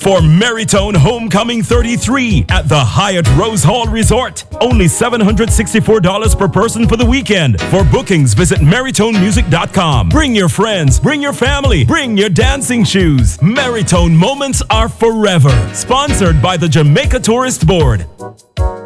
for Maritone Homecoming 33 at the Hyatt Rose Hall Resort. Only $764 per person for the weekend. For bookings, visit MaritoneMusic.com. Bring your friends, bring your family, bring your dancing shoes. Maritone moments are forever. Sponsored by the Jamaica Tourist Board.